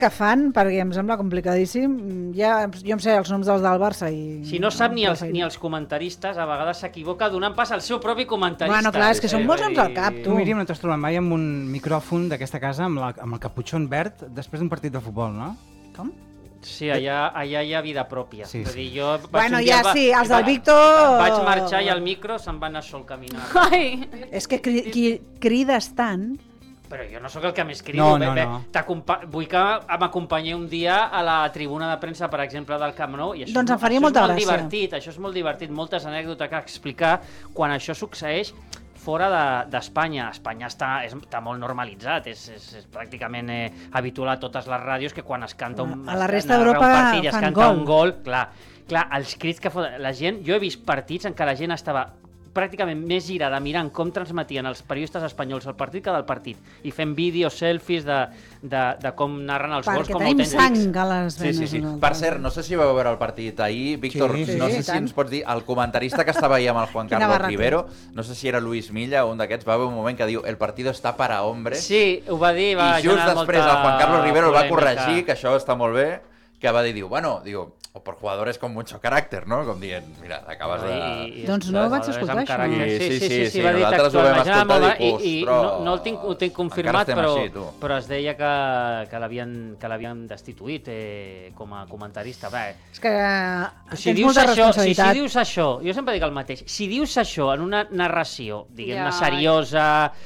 que fan, perquè em sembla complicadíssim. Ja, jo em sé els noms dels del Barça i... Si no sap ni els comentaristes, a vegades s'equivoca donant pas al seu propi comentarista. Bueno, clar, és que són molts noms al cap, Tu, Míriam, no t'has trobat mai amb un micròfon d'aquesta casa amb el caputxon verd després d'un partit de futbol, no? Com? Sí, allà hi ha vida pròpia. Sí, Vull sí. dir, jo Bueno, ja sí, els del Víctor... Vaig marxar i al micro se'n va anar sol caminant. Ai. És que crides tant... Però jo no sóc el que més crido. Vull que m'acompanyeu un dia a la tribuna de premsa, per exemple, del Camp Nou. I això doncs em faria molta gràcia. Això és molt divertit, moltes anècdotes que explicar quan això succeeix fora d'Espanya. Espanya està molt normalitzat, és pràcticament habitual a totes les ràdios que quan es canta a la resta d'Europa fan gol. Clar, els crits que la gent... Jo he vist partits en què la gent estava pràcticament més girada mirant com transmetien els periodistes espanyols el partit que del partit, i fent vídeos, selfies de com narren els gols com autèntics. Perquè tenim sang a les venes. Sí. Per cert, no sé si vau veure el partit ahir, Víctor, no sé si ens pots dir, el comentarista que estava ahí amb el Juan Carlos Rivero, no sé si era Luis Milla o un d'aquests, va haver un moment que diu el partido está para hombres. Sí, ho va dir, va i just després el Juan Carlos Rivero el va corregir, que això està molt bé, que va dir, o por jugadores con mucho carácter, no? Com dient, mira, acabes de... Doncs no ho vaig escoltar, això. Sí, nosaltres ho vam escoltar i no ho tinc confirmat, però es deia que l'havien destituït com a comentarista. És que tens molta responsabilitat. Si dius això, jo sempre dic el mateix, si dius això en una narració, diguem-ne, seriosa,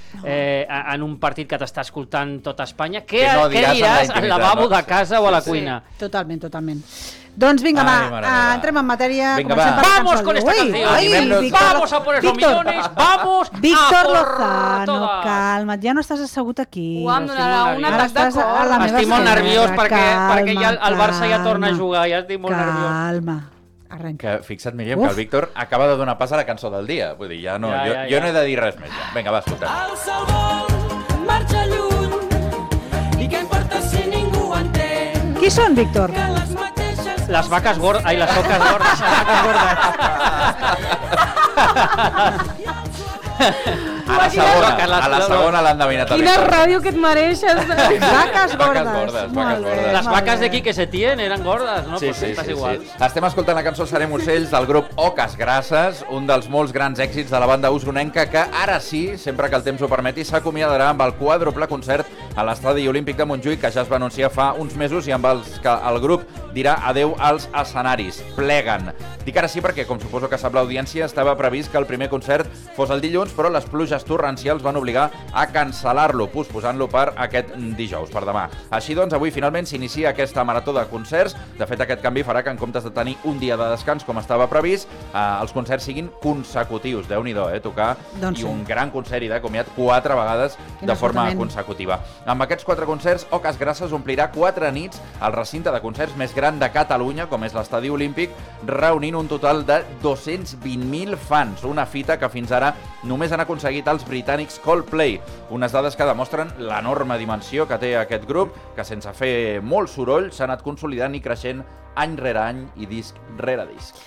en un partit que t'està escoltant tota Espanya, què diràs al lavabo de casa o a la cuina? Totalment. Doncs vinga, entrem en matèria. Vamos con esta canción. Vamos a por esos millones. Vamos Víctor Lozano, calma't, ja no estàs assegut aquí. Em donarà un atac de cor. Estic molt nerviós perquè ja el Barça ja torna a jugar, ja estic molt nerviós. Calma. Arrenca. Fixa't, Míriam, que el Víctor acaba de donar pas a la cançó del dia. Vull dir, jo no he de dir res més. Vinga, va, escolta. El sol vol marxa lluny i què importa si ningú ho entén. Qui són, Víctor? Les vaques gordes. Ai, les oques gordes. A la segona l'han endevinat. Quina ràdio que et mereixes. Vaques gordes. Les vaques de Quique Setién eren gordes, no? Sí. Estem escoltant la cançó Serem ocells del grup Oques Grasses, un dels molts grans èxits de la banda usonenca que ara sí, sempre que el temps ho permeti, s'acomiadarà amb el quàdruple concert a l'Estadi Olímpic de Montjuïc, que ja es va anunciar fa uns mesos i amb els que el grup dirà adeu als escenaris. Pleguen. Dic ara sí perquè, com suposo que sap l'audiència, estava previst que el primer concert fos el dilluns, però les pluges torrencials van obligar a cancel·lar-lo, posposant-lo per aquest dijous, per demà. Així doncs, avui finalment s'inicia aquesta marató de concerts. De fet, aquest canvi farà que en comptes de tenir un dia de descans, com estava previst, els concerts siguin consecutius. Déu-n'hi-do, tocar i un gran concert i de comiat 4 vegades de forma consecutiva. Amb aquests 4 concerts, Oques Grasses omplirà 4 nits al recinte de concerts més gran de Catalunya, com és l'Estadi Olímpic, reunint un total de 220.000 fans, una fita que fins ara només han aconseguit els britànics Coldplay. Unes dades que demostren l'enorme dimensió que té aquest grup, que sense fer molt soroll s'ha anat consolidant i creixent any rere any i disc rere disc.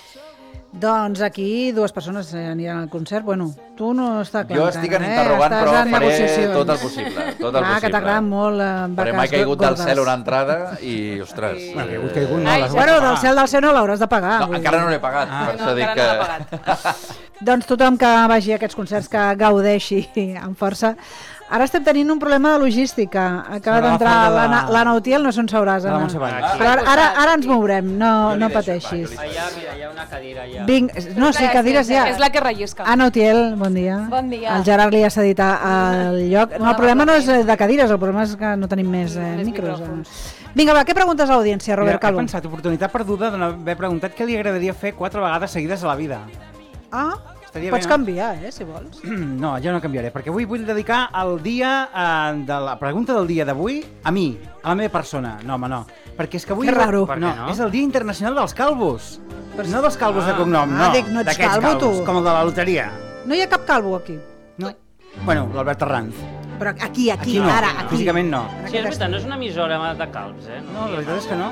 Doncs aquí 2 persones aniran al concert. Bueno, tu no està clar. Jo estic en interrogant, però faré tot el possible. Que t'agrada molt vaques gordes. Però m'ha caigut del cel una entrada i, ostres... Bueno, del cel no l'hauràs de pagar. Encara no l'he pagat, per això dic que... Doncs tothom que vagi a aquests concerts, que gaudeixi amb força. Ara estem tenint un problema de logística. Acaba d'entrar l'Anna Utiel, no se'n sabràs, Anna. Però ara ens mourem, no pateixis. Allà, mira, hi ha una cadira allà. No, sí, cadires ja. És la que rellisca. Anna Utiel, bon dia. Bon dia. El Gerard li ha cedit al lloc. No, el problema no és de cadires, el problema és que no tenim més micros. Vinga, va, què preguntes a l'audiència, Robert Calvo? He pensat, oportunitat perduda d'haver preguntat què li agradaria fer 4 vegades seguides a la vida. Pots canviar, si vols. No, jo no canviaré, perquè avui vull dedicar el dia de la pregunta del dia d'avui a mi, a la meva persona. No, home, no. Perquè és que avui... Que raro. No, és el Dia Internacional dels Calvos. No dels calvos de cognom, no. No ets calvo, tu. Com el de la loteria. No hi ha cap calvo aquí. No. Bueno, l'Albert Arranz. Però aquí no, ara, aquí. Físicament no. Sí, és veritat, no és una emissora de calbs, No, la veritat és que no.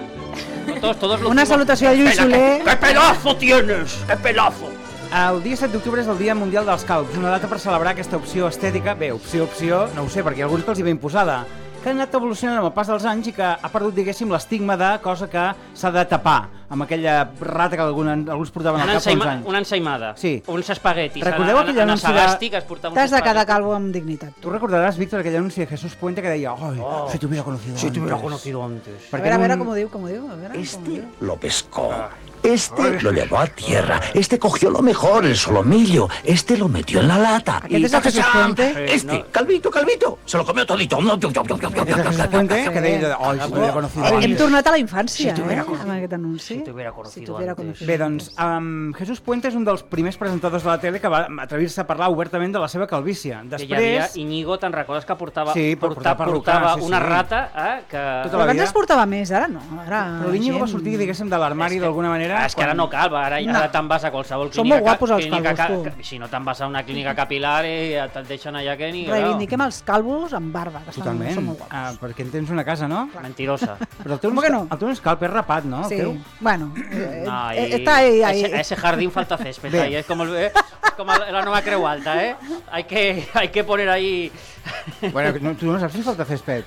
Una salutació a Lluís Soler. ¡Qué pelazo tienes! ¡Qué pelazo! El dia 7 d'octubre és el Dia Mundial dels Calbs, una data per celebrar aquesta opció estètica, opció, no ho sé, perquè alguns que els hi ve imposada, que ha anat evolucionant amb el pas dels anys i que ha perdut, diguéssim, l'estigma de cosa que s'ha de tapar, amb aquella rata que alguns portaven al cap fa uns anys. Una ensaïmada, sí. uns espaguetis. Recordeu aquell anunci T'has de quedar calvo amb dignitat. Tu recordaràs, Víctor, aquell anunci de Jesús Puente que deia si t'hubiera conocido antes. A veure com ho diu, Lo pescó. Este lo llevó a tierra. Este cogió lo mejor, el solomillo. Este lo metió en la lata. Aquest és el Jesús Puente? Calvito, se lo comió todito. Jesús Puente que deia si t'hubiera conocido antes. Hem tornat a la infància, amb aquest anunci. Si t'hubiera conocido antes. Bé, doncs, Jesús Puente és un dels primers presentadors de la tele que va atrevir-se a parlar obertament de la seva calvície. Després... Hi havia Íñigo, te'n recordes que portava una rata que... Però abans es portava més, ara no. Però l'Íñigo va sortir, diguéssim, de l'armari d'alguna manera. És que ara no cal, ara te'n vas a qualsevol clínica. Són molt guapos els calvos, tu. Si no te'n vas a una clínica capilar i te'l deixen allà que ni... Reivindiquem els calvos amb barba, que són molt guapos. Perquè en tens una casa, no? Mentirosa. Però el teu escalp és rapat, no? Sí, bueno, está ahí. Ese jardín falta césped, ahí es como la nueva Creu Alta, ¿eh? Hay que poner ahí... Bueno, tú no sabes si falta césped.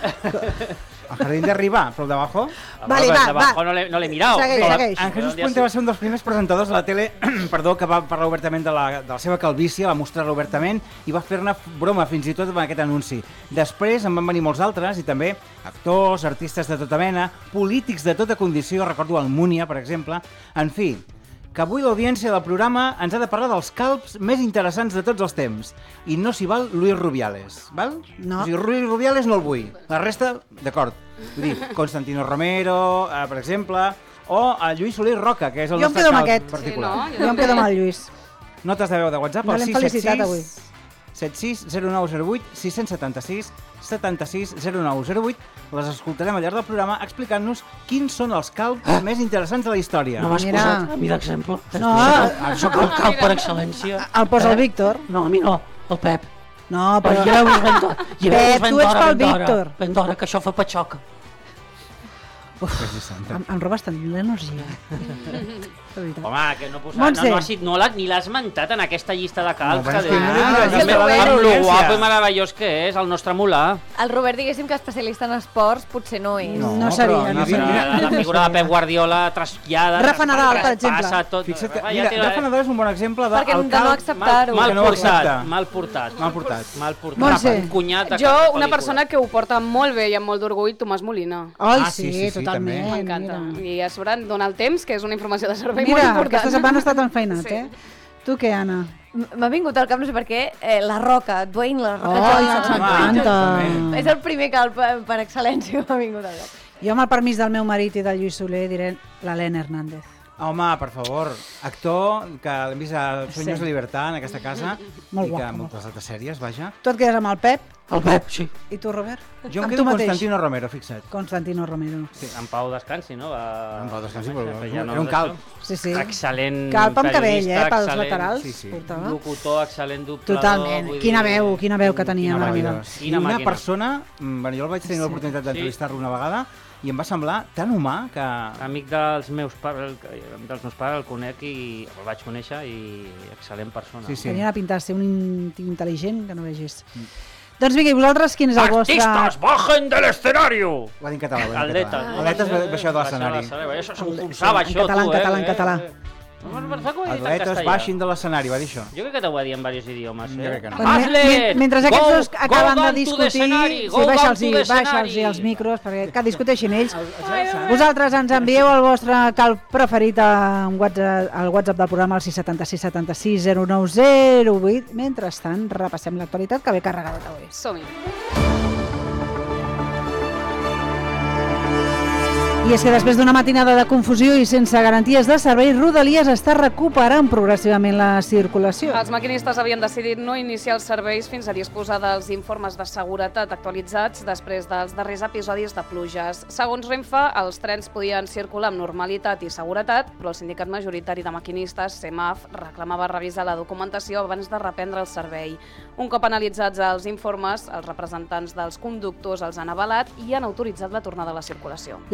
El jardín de arriba, però el d'abajo... Vale, va. No l'he mirat. Segueix. En Jesús Puente va ser un dels primers presentadors de la tele que va parlar obertament de la seva calvície, va mostrar-la obertament i va fer-ne broma fins i tot amb aquest anunci. Després en van venir molts altres i també actors, artistes de tota mena, polítics de tota condició, recordo Almúnia, per exemple. En fi, que avui l'audiència del programa ens ha de parlar dels calbs més interessants de tots els temps. I no s'hi val Luis Rubiales, val? No. O sigui, Luis Rubiales no el vull. La resta, d'acord. Vull dir, Constantino Romero, per exemple, o Lluís Solís Roca, que és el nostre calb particular. Jo em quedo amb el Lluís. Notes de veu de WhatsApp al 676 760908 676 760908. Les escoltarem al llarg del programa explicant-nos quins són els calbs més interessants de la història. No m'has posat a mi d'exemple? No. Soc el calb per excel·lència. El posa el Víctor. No, a mi no, el Pep. No, però... Pep, tu ets pel Víctor. Ben d'hora, que això fa patxoca. Em robes tant l'energia. Home, que no ni l'has mentat en aquesta llista de calbs. Amb lo guapo i meravellós que és el nostre Mulà. El Robert, diguéssim que especialista en esports potser no és. No seria. La figura de Pep Guardiola trasllada... Rafa Nadal, per exemple. Fixa't que Rafa Nadal és un bon exemple de... Perquè de no acceptar-ho. Mal portat. Jo, una persona que ho porta molt bé i amb molt d'orgull, Tomàs Molina. Ai, sí, totalment. M'encanta. I a sobre dona el temps, que és una informació de servei molt important. Mira, aquesta setmana ha estat enfeinat, Tu què, Anna? M'ha vingut al cap, no sé per què, La Roca, Dwayne La Roca. M'encanta. És el primer calb per excel·lència que m'ha vingut al cap. Jo, amb el permís del meu marit i del Lluís Soler, diré l'Helena Hernández. Home, per favor, actor que l'hem vist a Sueños de Libertad en aquesta casa molt i que guapo, moltes altres sèries, vaja. Tu et quedes amb el Pep? El Pep, sí. I tu, Robert? Jo em quedo amb Constantino Romero, fixa't. Constantino Romero. Sí, en Pau descansi, no? En Pau descansi, però era un calb. Sí. Excel·lent calb amb cabell, pels laterals. Sí. Locutor, excel·lent doblador. Totalment. Quina veu que tenia. I una persona, jo el vaig tenir l'oportunitat d'entrevistar-lo una vegada, i em va semblar tan humà que... Amic dels meus pares, el conec i el vaig conèixer i excel·lent persona. Tenia la pinta de ser un intel·ligent que no vegis. Doncs vinga, i vosaltres quin és el vostre... Artistes, bajen del escenario! Ho ha dit en català, Atletes baixeu de l'escenari. Això s'enfonsava, això, tu, En català. Atletes baixin de l'escenari, va dir això. Jo crec que t'ho va dir en diversos idiomes. Jo crec que no. Mentre aquests dos acaben de discutir, baixa'ls els micros, perquè discuteixin ells. Vosaltres ens envieu el vostre calb preferit al WhatsApp del programa al 676 76 0908. Mentrestant, repassem l'actualitat, que ve carregadet avui. Som-hi. I és que després d'una matinada de confusió i sense garanties de servei, Rodalies està recuperant progressivament la circulació. Els maquinistes havien decidit no iniciar els serveis fins a disposar dels informes de seguretat actualitzats després dels darrers episodis de pluges. Segons Renfe, els trens podien circular amb normalitat i seguretat, però el sindicat majoritari de maquinistes, CEMAF, reclamava revisar la documentació abans de reprendre el servei. Un cop analitzats els informes, els representants dels conductors els han avalat i han autoritzat la tornada a la circulació. La situació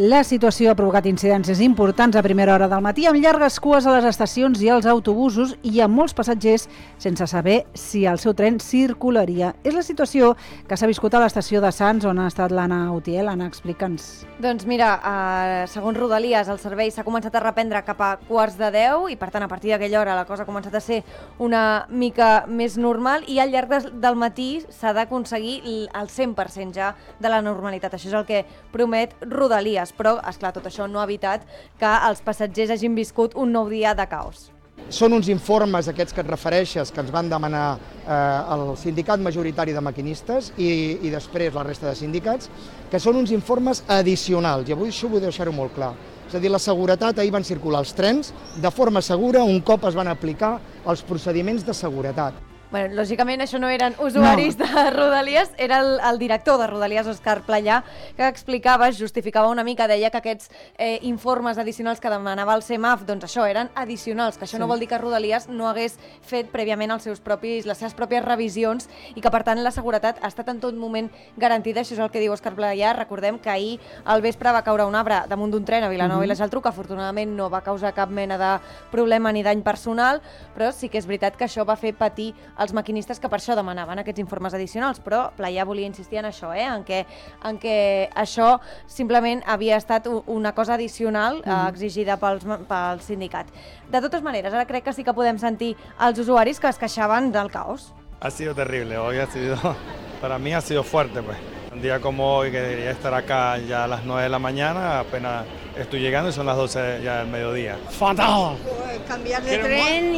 situació ha provocat incidències importants a primera hora del matí, amb llargues cues a les estacions i als autobusos i amb molts passatgers sense saber si el seu tren circularia. És la situació que s'ha viscut a l'estació de Sants, on ha estat l'Anna Utiel. Anna, explica'ns. Doncs mira, segons Rodalies, el servei s'ha començat a reprendre cap a 9:45 i, per tant, a partir d'aquella hora la cosa ha començat a ser una mica més normal i al llarg del matí s'ha d'aconseguir el 100% ja de la normalitat. Això és el que promet Rodalies, però, esclar, tot això no ha evitat que els passatgers hagin viscut un nou dia de caos. Són uns informes, aquests que et refereixes, que ens van demanar el sindicat majoritari de maquinistes i després la resta de sindicats, que són uns informes addicionals, i avui això vull deixar-ho molt clar. És a dir, la seguretat, ahir van circular els trens de forma segura un cop es van aplicar els procediments de seguretat. Bueno, lògicament això no eren usuaris de Rodalies, era el director de Rodalies, Òscar Playà, que explicava, justificava una mica, deia que aquests informes addicionals que demanava el CEMAF, doncs això, eren addicionals, que això no vol dir que Rodalies no hagués fet prèviament les seves pròpies revisions i que, per tant, la seguretat ha estat en tot moment garantida. Això és el que diu Òscar Playà. Recordem que ahir al vespre va caure un arbre damunt d'un tren a Vilanova i la Geltrú, que afortunadament no va causar cap mena de problema ni dany personal, però sí que és veritat que això va fer patir els maquinistes, que per això demanaven aquests informes addicionals, però Playà volia insistir en això, en què això simplement havia estat una cosa addicional exigida pel sindicat. De totes maneres, ara crec que sí que podem sentir els usuaris que es queixaven del caos. Ha sido terrible, hoy para mí ha sido fuerte, pues. Un día como hoy, que debería estar acá ya a las 9 de la mañana, apenas estoy llegando y son las 12 ya del mediodía. ¡Fatal! Cambiar de tren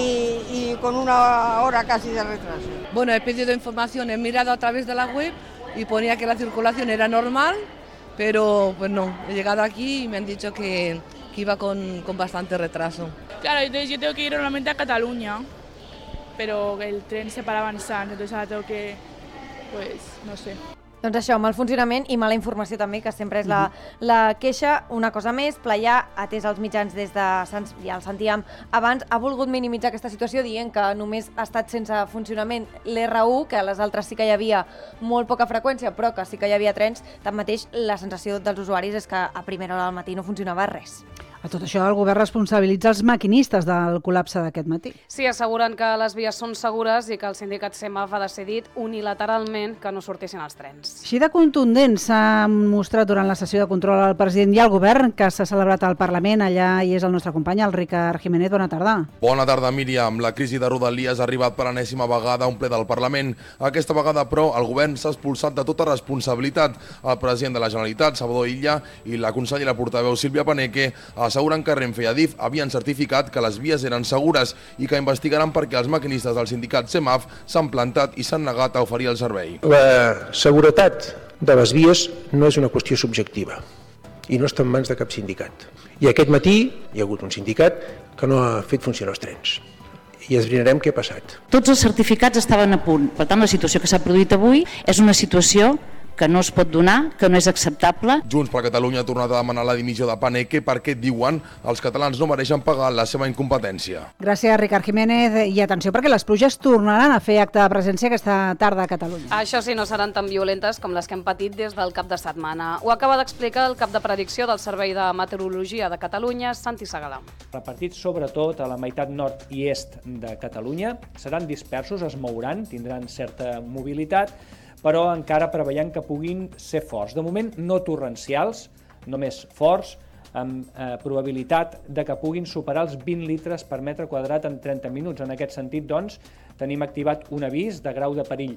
y con una hora casi de retraso. Bueno, he pedido información, he mirado a través de la web y ponía que la circulación era normal, pero pues no, he llegado aquí y me han dicho que iba con bastante retraso. Claro, entonces yo tengo que ir normalmente a Cataluña, pero el tren se paraba en Sants, entonces ahora tengo que, pues, no sé. Doncs això, mal funcionament i mala informació també, que sempre és la queixa. Una cosa més, Playà, atès als mitjans des de Sants, ja el sentíem abans, ha volgut minimitzar aquesta situació dient que només ha estat sense funcionament l'R1, que a les altres sí que hi havia molt poca freqüència, però que sí que hi havia trens. Tanmateix, la sensació dels usuaris és que a primera hora del matí no funcionava res. A tot això, el govern responsabilitza els maquinistes del col·lapse d'aquest matí. Sí, asseguren que les vies són segures i que el sindicat CEMAF ha decidit unilateralment que no sortissin els trens. Així de contundent s'ha mostrat durant la sessió de control al president i al govern, que s'ha celebrat al Parlament. Allà hi és el nostre company, el Ricard Jiménez. Bona tarda. Bona tarda, Míriam. La crisi de Rodalies ha arribat per enèsima vegada a un ple del Parlament. Aquesta vegada, però, el govern s'ha expulsat de tota responsabilitat. El president de la Generalitat, Salvador Illa, i la consellera portaveu Sílvia Paneque asseguren que Renfe i Adif havien certificat que les vies eren segures i que investigaran perquè els maquinistes del sindicat CEMAF s'han plantat i s'han negat a oferir el servei. La seguretat de les vies no és una qüestió subjectiva i no està en mans de cap sindicat. I aquest matí hi ha hagut un sindicat que no ha fet funcionar els trens. I esbrinarem què ha passat. Tots els certificats estaven a punt. Per tant, la situació que s'ha produït avui és una situació que no es pot donar, que no és acceptable. Junts per Catalunya ha tornat a demanar la dimissió de Paneque perquè, diuen, els catalans no mereixen pagar la seva incompetència. Gràcies, Ricard Jiménez. I atenció, perquè les pluges tornaran a fer acte de presència aquesta tarda a Catalunya. Això sí, no seran tan violentes com les que hem patit des del cap de setmana. Ho acaba d'explicar el cap de predicció del Servei de Meteorologia de Catalunya, Santi Segalà. Repartits sobretot a la meitat nord i est de Catalunya, seran dispersos, es mouran, tindran certa mobilitat, però encara preveiem que puguin ser forts. De moment, no torrencials, només forts, amb probabilitat de que puguin superar els 20 litres per metre quadrat en 30 minuts. En aquest sentit, doncs, tenim activat un avís de grau de perill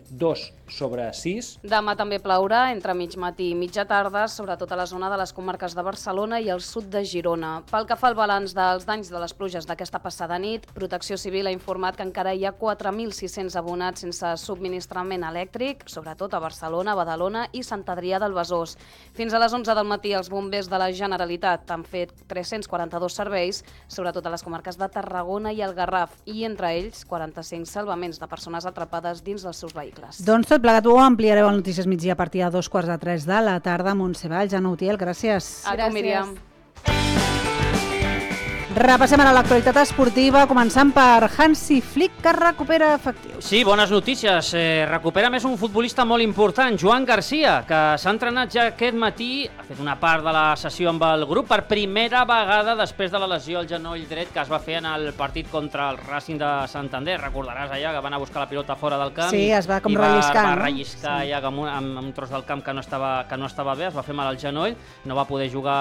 2/6. Demà també plourà entre mig matí i mitja tarda, sobretot a la zona de les comarques de Barcelona i el sud de Girona. Pel que fa al balanç dels danys de les pluges d'aquesta passada nit, Protecció Civil ha informat que encara hi ha 4.600 abonats sense subministrament elèctric, sobretot a Barcelona, Badalona i Sant Adrià del Besòs. Fins a les 11 del matí, els bombers de la Generalitat han fet 342 serveis, sobretot a les comarques de Tarragona i el Garraf, i entre ells 45 salvaments de persones atrapades dins dels seus vehicles. Doncs tot plegat ho ampliareu al Notícies Migdia a partir de 2:45 de la tarda. Montse Valls, Anna Utiel, gràcies. A tu, Míriam. Repassem ara l'actualitat esportiva, començant per Hansi Flick, que recupera efectius. Sí, bones notícies. Recupera més un futbolista molt important, Joan Garcia, que s'ha entrenat ja aquest matí, ha fet una part de la sessió amb el grup per primera vegada després de la lesió al genoll dret que es va fer en el partit contra el Racing de Santander. Recordaràs allà que va anar a buscar la pilota fora del camp es va com relliscar, va relliscar allà amb un tros del camp que no estava bé, es va fer mal al genoll, no va poder jugar